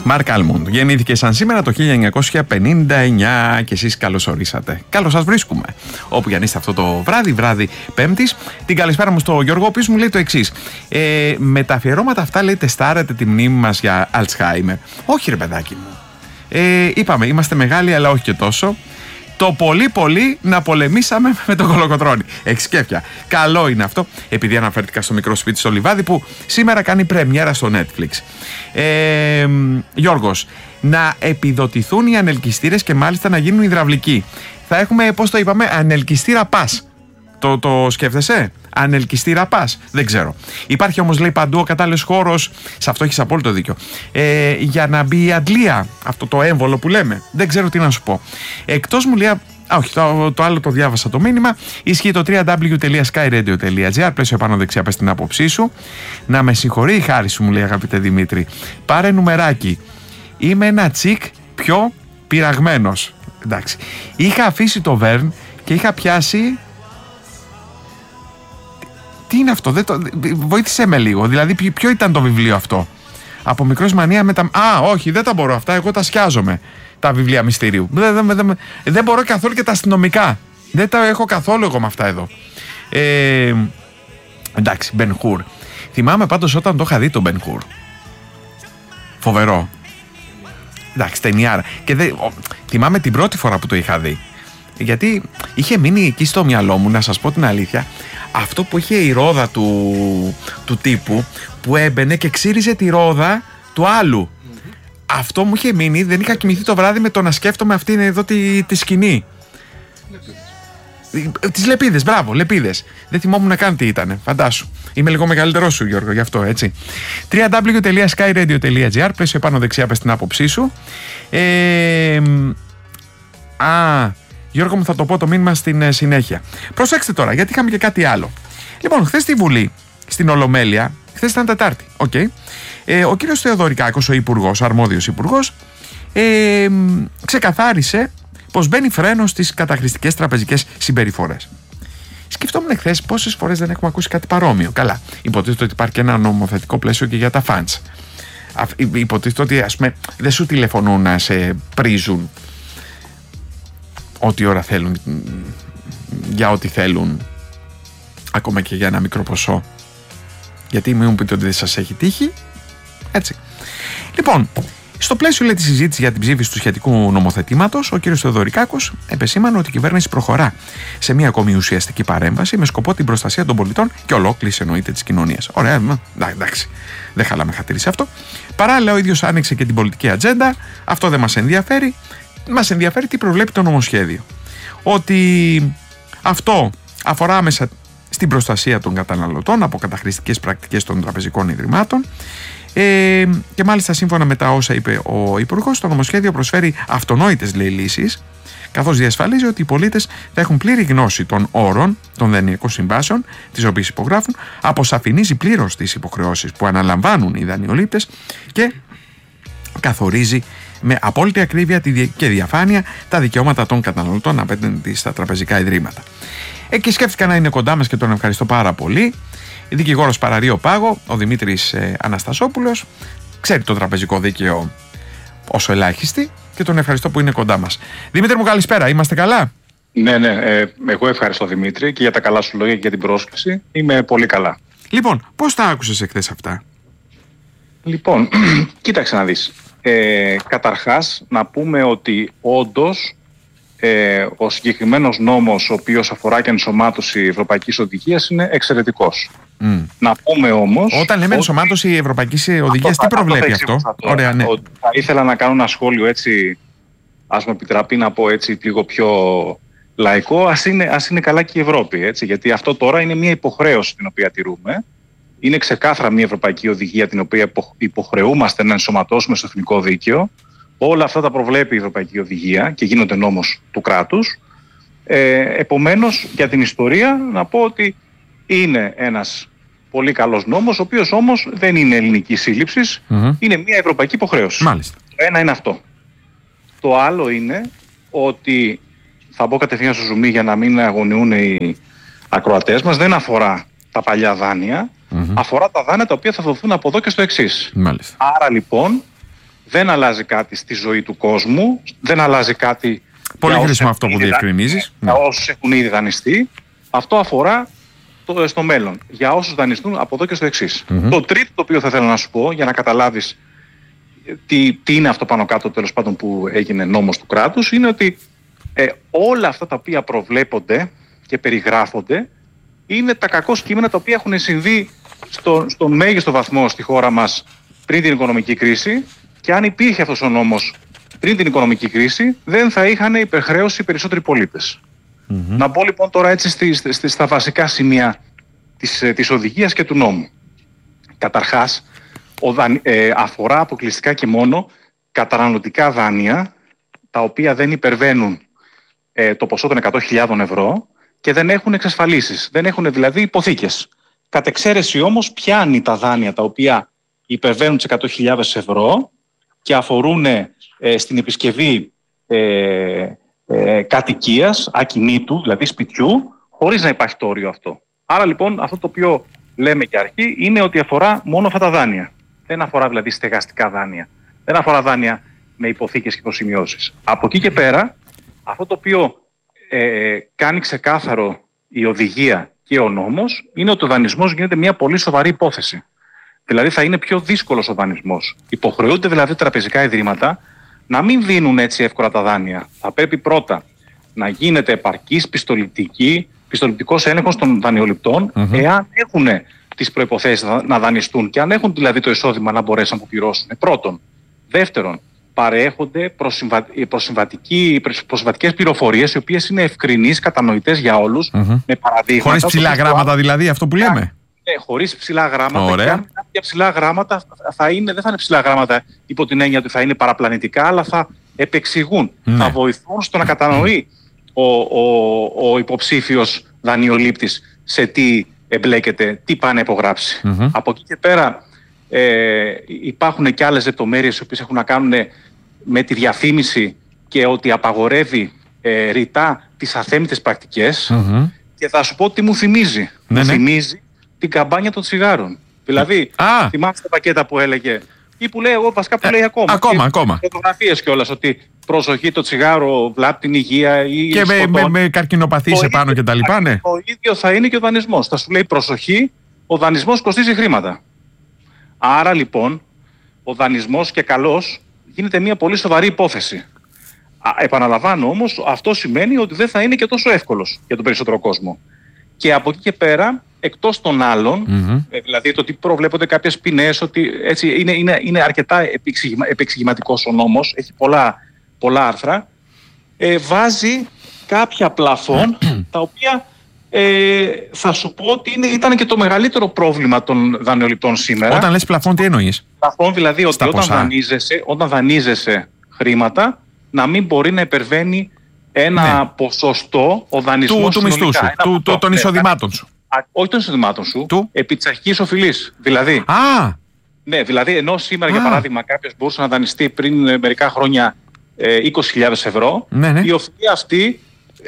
Μάρκ Άλμοντ. Γεννήθηκε σαν σήμερα το 1959 και εσείς καλώς ορίσατε. Καλώς σας βρίσκουμε. Όπου για να είστε αυτό το βράδυ Πέμπτης. Την καλησπέρα μου στο Γιώργο, ο οποίος μου λέει το εξής. Με τα αφιερώματα αυτά, λέει, τεστάρετε τη μνήμη μας για Αλτσχάιμερ. Όχι, ρε παιδάκι μου. Είπαμε, είμαστε μεγάλοι, αλλά όχι και τόσο. Το πολύ να πολεμήσαμε με τον Κολοκοτρώνη. Εξκέφια. Καλό είναι αυτό, επειδή αναφέρθηκα στο μικρό σπίτι στο Λιβάδι που σήμερα κάνει πρεμιέρα στο Netflix. Γιώργος, να επιδοτηθούν οι ανελκυστήρες και μάλιστα να γίνουν υδραυλικοί. Θα έχουμε, πώς το είπαμε, ανελκυστήρα πας. Το σκέφτεσαι? Ανελκυστήρα πας? Δεν ξέρω. Υπάρχει όμως, λέει, παντού ο κατάλληλος χώρος. Σε αυτό έχεις απόλυτο δίκιο. Για να μπει η αντλία, αυτό το έμβολο που λέμε. Δεν ξέρω τι να σου πω. Εκτός μου λέει. Όχι, το άλλο το διάβασα το μήνυμα. Ισχύει το www.skyradio.gr. Πλαίσιο πάνω δεξιά, πες την άποψή σου. Να με συγχωρεί η χάρη σου, μου λέει, αγαπητέ Δημήτρη. Πάρε νουμεράκι. Είμαι ένα τσικ πιο πειραγμένος. Εντάξει. Είχα αφήσει το Βέρν και είχα πιάσει. Τι είναι αυτό, βοήθησέ με λίγο. Δηλαδή, ποιο ήταν το βιβλίο αυτό? Από μικρός μανία με τα. Όχι, δεν τα μπορώ αυτά. Εγώ τα σκιάζομαι. Τα βιβλία μυστηρίου. Δεν μπορώ καθόλου και τα αστυνομικά. Δεν τα έχω καθόλου εγώ με αυτά εδώ. Εντάξει, Μπεν Χουρ. Θυμάμαι πάντως όταν το είχα δει το Μπεν Χουρ. Φοβερό. Εντάξει, ταινιάρα. Και θυμάμαι την πρώτη φορά που το είχα δει. Γιατί είχε μείνει εκεί στο μυαλό μου, να σας πω την αλήθεια, αυτό που είχε η ρόδα του τύπου που έμπαινε και ξύριζε τη ρόδα του άλλου. Αυτό μου είχε μείνει, δεν είχα κοιμηθεί το βράδυ με το να σκέφτομαι αυτήν εδώ τη σκηνή. Τις λεπίδες, μπράβο, λεπίδες. Δεν θυμόμουν να κάνω τι ήτανε, φαντάσου. Είμαι λίγο μεγαλύτερό σου, Γιώργο, γι' αυτό, έτσι. www.skyradio.gr, πλαίσιο πάνω δεξιά, πες την άποψή σου. Γιώργο μου, θα το πω το μήνυμα στην συνέχεια. Προσέξτε τώρα, γιατί είχαμε και κάτι άλλο. Λοιπόν, χθες στη Βουλή, στην Ολομέλεια, χθες ήταν Τετάρτη, ο κύριος Θεοδωρικάκος, ο υπουργός, ο αρμόδιος υπουργός, ξεκαθάρισε πως μπαίνει φρένο στις καταχρηστικές τραπεζικές συμπεριφορές. Σκεφτόμουν χθες πόσες φορές δεν έχουμε ακούσει κάτι παρόμοιο. Καλά, υποτίθεται ότι υπάρχει και ένα νομοθετικό πλαίσιο και για τα funds. Υποτίθεται ότι, ας πούμε, δεν σου τηλεφωνούν να σε πρίζουν ό,τι ώρα θέλουν, για ό,τι θέλουν, ακόμα και για ένα μικρό ποσό. Γιατί μην μου πείτε ότι δεν σας έχει τύχει. Έτσι. Λοιπόν, στο πλαίσιο, λέει, της συζήτησης για την ψήφιση του σχετικού νομοθετήματος, ο κ. Θεοδωρικάκος επεσήμανε ότι η κυβέρνηση προχωρά σε μια ακόμη ουσιαστική παρέμβαση με σκοπό την προστασία των πολιτών και ολόκληρης, εννοείται, της κοινωνίας. Ωραία, εντάξει. Δεν χαλάμε χατήρι σε αυτό. Παράλληλα, ο ίδιος άνοιξε και την πολιτική ατζέντα. Αυτό δεν μας ενδιαφέρει. Μας ενδιαφέρει τι προβλέπει το νομοσχέδιο. Ότι αυτό αφορά άμεσα στην προστασία των καταναλωτών από καταχρηστικές πρακτικές των τραπεζικών ιδρυμάτων και μάλιστα σύμφωνα με τα όσα είπε ο Υπουργός, το νομοσχέδιο προσφέρει αυτονόητες, λέει, λύσεις, καθώς διασφαλίζει ότι οι πολίτες θα έχουν πλήρη γνώση των όρων των δανειακών συμβάσεων τις οποίες υπογράφουν, αποσαφηνίζει πλήρως τις υποχρεώσεις που αναλαμβάνουν οι δανειολήπτες και καθορίζει με απόλυτη ακρίβεια και διαφάνεια τα δικαιώματα των καταναλωτών απέναντι στα τραπεζικά ιδρύματα. Και σκέφτηκα να είναι κοντά μας και τον ευχαριστώ πάρα πολύ. Δικηγόρος Παραρείο Πάγο, ο Δημήτρης Αναστασόπουλος, ξέρει το τραπεζικό δίκαιο όσο ελάχιστη και τον ευχαριστώ που είναι κοντά μας. Δημήτρη μου, καλησπέρα, είμαστε καλά? Ναι, εγώ ευχαριστώ, Δημήτρη, και για τα καλά σου λόγια και για την πρόσκληση. Είμαι πολύ καλά. Λοιπόν, πώς τα άκουσες εχθές αυτά? Λοιπόν, κοίταξε να δεις. Καταρχάς, να πούμε ότι όντως ο συγκεκριμένος νόμος, ο οποίος αφορά και ενσωμάτωση ευρωπαϊκής οδηγίας, είναι εξαιρετικός. Να πούμε όμως... Όταν λέμε ενσωμάτωση ευρωπαϊκής οδηγίας, τι προβλέπει αυτό? Ωραία, ναι. Θα ήθελα να κάνω ένα σχόλιο, έτσι, ας με επιτραπεί να πω έτσι λίγο πιο λαϊκό, ας είναι καλά και η Ευρώπη, έτσι, γιατί αυτό τώρα είναι μια υποχρέωση την οποία τηρούμε. Είναι ξεκάθαρα μια ευρωπαϊκή οδηγία την οποία υποχρεούμαστε να ενσωματώσουμε στο εθνικό δίκαιο. Όλα αυτά τα προβλέπει η ευρωπαϊκή οδηγία και γίνονται νόμος του κράτους. Επομένως, για την ιστορία να πω ότι είναι ένας πολύ καλός νόμος, ο οποίος όμως δεν είναι ελληνικής σύλληψης, είναι μια ευρωπαϊκή υποχρέωση. Μάλιστα. Το ένα είναι αυτό. Το άλλο είναι ότι, θα μπω κατευθείαν στο ζουμί για να μην αγωνιούν οι ακροατές μας, δεν αφορά τα παλιά δάνεια, αφορά τα δάνεια τα οποία θα δοθούν από εδώ και στο εξής. Μάλιστα. Άρα λοιπόν δεν αλλάζει κάτι στη ζωή του κόσμου, δεν αλλάζει κάτι. Πολύ χρήσιμο αυτό που διευκρινίζεις. Για όσους έχουν ήδη δανειστεί. Αυτό αφορά στο μέλλον. Για όσους δανειστούν από εδώ και στο εξής. Το τρίτο το οποίο θα θέλω να σου πω, για να καταλάβεις τι είναι αυτό πάνω κάτω τέλος πάντων που έγινε νόμος του κράτους, είναι ότι όλα αυτά τα οποία προβλέπονται και περιγράφονται είναι τα κακώς κείμενα τα οποία έχουν συμβεί στον μέγιστο βαθμό στη χώρα μας πριν την οικονομική κρίση, και αν υπήρχε αυτός ο νόμος πριν την οικονομική κρίση, δεν θα είχαν υπερχρέωση οι περισσότεροι πολίτες. Να μπω λοιπόν τώρα έτσι στα βασικά σημεία της οδηγίας και του νόμου. Καταρχάς, αφορά αποκλειστικά και μόνο καταναλωτικά δάνεια, τα οποία δεν υπερβαίνουν το ποσό των 100.000 ευρώ και δεν έχουν εξασφαλίσεις, δεν έχουν δηλαδή υποθήκες. Κατ' εξαίρεση όμως πιάνει τα δάνεια τα οποία υπερβαίνουν τις 100.000 ευρώ και αφορούν στην επισκευή κατοικίας, ακινήτου, δηλαδή σπιτιού, χωρίς να υπάρχει το όριο αυτό. Άρα λοιπόν αυτό το οποίο λέμε και αρχή είναι ότι αφορά μόνο αυτά τα δάνεια. Δεν αφορά δηλαδή στεγαστικά δάνεια. Δεν αφορά δάνεια με υποθήκες και υποσημειώσεις. Από εκεί και πέρα, αυτό το οποίο κάνει ξεκάθαρο η οδηγία και ο νόμος είναι ότι ο δανεισμός γίνεται μια πολύ σοβαρή υπόθεση. Δηλαδή θα είναι πιο δύσκολος ο δανεισμός. Υποχρεούνται δηλαδή τραπεζικά ιδρύματα να μην δίνουν έτσι εύκολα τα δάνεια. Θα πρέπει πρώτα να γίνεται επαρκής πιστοληπτικός έλεγχος των δανειοληπτών, εάν έχουν τις προϋποθέσεις να δανειστούν και αν έχουν δηλαδή το εισόδημα να μπορέσουν να αποπληρώσουν. Πρώτον. Δεύτερον, παρέχονται προσυμβατικές πληροφορίες, οι οποίες είναι ευκρινείς, κατανοητές για όλους, με παραδείγματα. Χωρίς ψηλά γράμματα δηλαδή, αυτό που λέμε. Χωρίς ψηλά γράμματα. Ωραία. Και αν κάποια ψηλά γράμματα δεν θα είναι ψηλά γράμματα υπό την έννοια ότι θα είναι παραπλανητικά, αλλά θα επεξηγούν, θα βοηθούν στο να κατανοεί ο υποψήφιος δανειολήπτης σε τι εμπλέκεται, τι πάει να υπογράψει. Από εκεί και πέρα υπάρχουν και άλλες λεπτομέρειες οι οποίες έχουν να κάνουν με τη διαφήμιση και ότι απαγορεύει ρητά τις αθέμητες πρακτικές. Και θα σου πω τι μου θυμίζει. Μου θυμίζει την καμπάνια των τσιγάρων. Δηλαδή, θυμάστε τα πακέτα που έλεγε ή που λέει εγώ βασικά που λέει ακόμα. Φωτογραφίες κιόλας ότι προσοχή, το τσιγάρο βλάπτει την υγεία ή και με καρκινοπαθείς επάνω και τα λοιπά, ναι. Το ίδιο θα είναι και ο δανεισμός. Θα σου λέει προσοχή, ο δανεισμός κοστίζει χρήματα. Άρα λοιπόν, ο δανεισμός και καλός γίνεται μια πολύ σοβαρή υπόθεση. Επαναλαμβάνω όμως, αυτό σημαίνει ότι δεν θα είναι και τόσο εύκολος για τον περισσότερο κόσμο. Και από εκεί και πέρα, εκτός των άλλων, δηλαδή το ότι προβλέπονται κάποιες ποινές, ότι έτσι είναι αρκετά επεξηγηματικός ο νόμος, έχει πολλά άρθρα, βάζει κάποια πλαφόν, τα οποία θα σου πω ότι ήταν και το μεγαλύτερο πρόβλημα των δανειοληπτών σήμερα. Όταν λες πλαφόν, τι εννοείς? Πλαφόν δηλαδή ότι όταν δανείζεσαι χρήματα, να μην μπορεί να υπερβαίνει ένα ποσοστό ο δανεισμός του μισθού σου, των εισοδημάτων σου. Όχι των εισοδημάτων σου, επί της αρχικής οφειλής. Δηλαδή, δηλαδή ενώ σήμερα για παράδειγμα κάποιος μπορούσε να δανειστεί πριν μερικά χρόνια 20.000 ευρώ, η οφειλή αυτή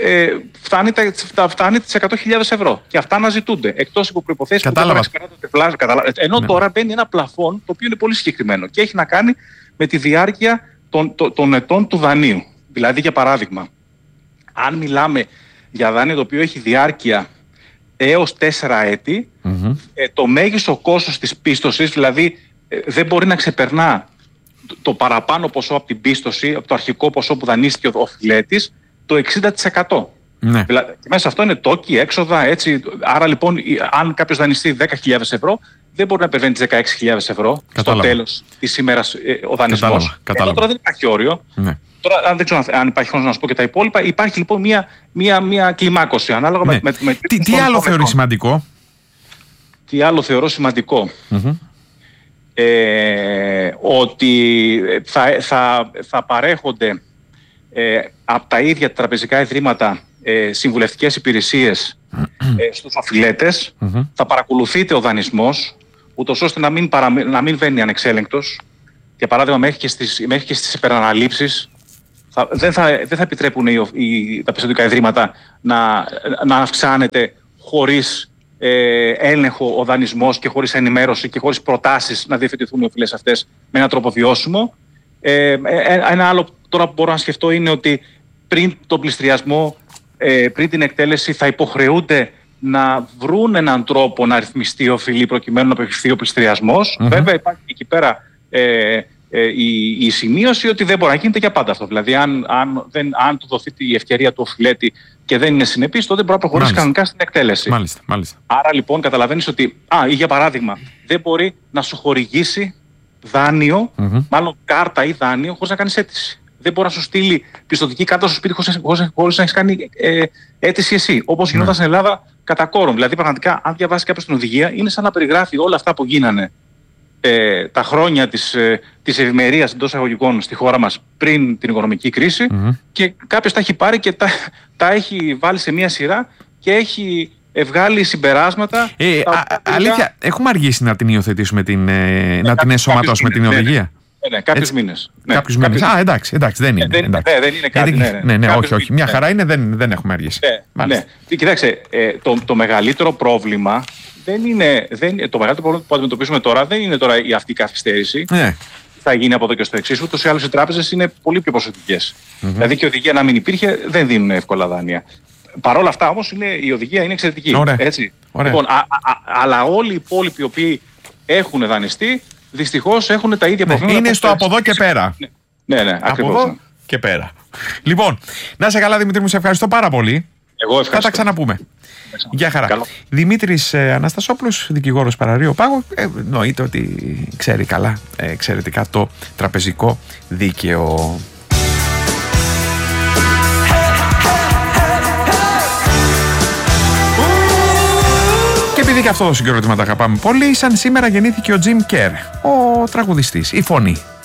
φτάνει τις 100.000 ευρώ. Και αυτά να ζητούνται, εκτός υπό προϋποθέσεις που δεν ξεπερνά. Ενώ τώρα μπαίνει ένα πλαφόν το οποίο είναι πολύ συγκεκριμένο και έχει να κάνει με τη διάρκεια των ετών του δανείου. Δηλαδή για παράδειγμα, αν μιλάμε για δάνειο το οποίο έχει διάρκεια έως 4 έτη, το μέγιστο κόστος της πίστοσης, δηλαδή δεν μπορεί να ξεπερνά το παραπάνω ποσό από την πίστοση, από το αρχικό ποσό που δανείστηκε ο οφειλέτης, το 60%. Ναι. Δηλαδή, και μέσα σε αυτό είναι τόκοι, έξοδα, έτσι. Άρα λοιπόν, αν κάποιος δανειστεί 10.000 ευρώ, δεν μπορεί να υπερβαίνει τις 16.000 ευρώ στο τέλος της ημέρας ο δανεισμός. Τώρα δεν υπάρχει όριο. Ναι. Τώρα, δεν ξέρω αν υπάρχει χρόνος να σου πω και τα υπόλοιπα. Υπάρχει λοιπόν μια κλιμάκωση ανάλογα με τι άλλο θεωρείς σημαντικό? Τι άλλο θεωρώ σημαντικό? Ότι θα παρέχονται από τα ίδια τα ιδρύματα συμβουλευτικές υπηρεσίες στους οφειλέτες. Θα παρακολουθείται ο δανεισμός, ούτως ώστε να μην βαίνει ανεξέλεγκτος. Για παράδειγμα, μέχρι και στις υπεραναλήψεις δεν θα επιτρέπουν τα πιστωτικά ιδρύματα να αυξάνεται χωρίς έλεγχο ο δανεισμός και χωρίς ενημέρωση και χωρίς προτάσεις να διευθετηθούν οι οφειλές αυτές με έναν τρόπο βιώσιμο. Ένα άλλο τώρα που μπορώ να σκεφτώ είναι ότι πριν τον πληστηριασμό, πριν την εκτέλεση, θα υποχρεούνται να βρουν έναν τρόπο να ρυθμιστεί ο φυλή προκειμένου να απευθυνθεί ο πληστηριασμός. Βέβαια υπάρχει εκεί πέρα η σημείωση ότι δεν μπορεί να γίνεται για πάντα αυτό. Δηλαδή αν του δοθεί η ευκαιρία του οφειλέτη και δεν είναι συνεπής, τότε μπορεί να προχωρήσει κανονικά στην εκτέλεση. Μάλιστα. Άρα λοιπόν καταλαβαίνεις ότι ή για παράδειγμα δεν μπορεί να σου χορηγήσει δάνειο, μάλλον κάρτα ή δάνειο, χωρίς να κάνεις αίτηση. Δεν μπορεί να σου στείλει πιστωτική κάρτα στο σπίτι χωρίς να έχεις κάνει αίτηση εσύ. Όπως γινόταν στην Ελλάδα κατά κόρον. Δηλαδή, πραγματικά, αν διαβάσει κάποιος την οδηγία, είναι σαν να περιγράφει όλα αυτά που γίνανε τα χρόνια της ευημερίας εντός εισαγωγικών στη χώρα μας πριν την οικονομική κρίση και κάποιος τα έχει πάρει και τα έχει βάλει σε μία σειρά και έχει βγάλει συμπεράσματα. Αλήθεια, έχουμε αργήσει να την υιοθετήσουμε, να την ενσωματώσουμε την οδηγία. Ναι, κάποιους μήνες. Κάποιους μήνες. Εντάξει, δεν είναι. Δεν είναι κάτι. Ναι, όχι. Μια χαρά είναι, δεν έχουμε αργήσει. Ναι. Κοιτάξτε, το μεγαλύτερο πρόβλημα το μεγαλύτερο πρόβλημα που αντιμετωπίζουμε τώρα δεν είναι τώρα αυτή η καθυστέρηση. Θα γίνει από εδώ και στο εξής. Ούτως ή άλλως οι τράπεζες είναι πολύ πιο ποσοτικές. Δηλαδή και η οδηγία να μην υπήρχε δεν δίνουν εύκολα δάνεια. Παρ' όλα αυτά όμως η οδηγία είναι εξαιρετική. Έτσι. Λοιπόν, αλλά όλοι οι υπόλοιποι οι οποίοι έχουν δανειστεί δυστυχώς έχουν τα ίδια προβλήματα. Είναι στο από εδώ και πέρα. Ναι, ακριβώς. Από εδώ και πέρα. Λοιπόν, να είσαι καλά, Δημήτρη μου, σε ευχαριστώ πάρα πολύ. Εγώ ευχαριστώ. Θα τα ξαναπούμε. Γεια χαρά. Δημήτρης Αναστασόπουλος, δικηγόρος Παραρείου Πάγου. Εννοείται ότι ξέρει καλά εξαιρετικά το τραπεζικό δίκαιο. Και επειδή και αυτό το συγκρότημα τα αγαπάμε πολύ, σαν σήμερα γεννήθηκε ο Jim Kerr, ο τραγουδιστής, η φωνή